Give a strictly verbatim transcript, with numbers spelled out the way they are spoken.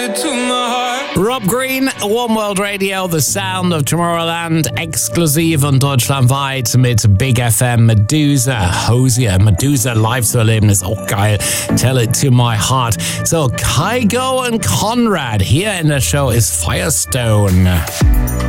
Rob Green, One World Radio, The Sound of Tomorrowland, exklusiv und deutschlandweit mit Big F M. Medusa, Hosier, Medusa live zu erleben, ist auch geil. Tell it to my heart. So, Kygo und Conrad hier in der Show ist Firestone.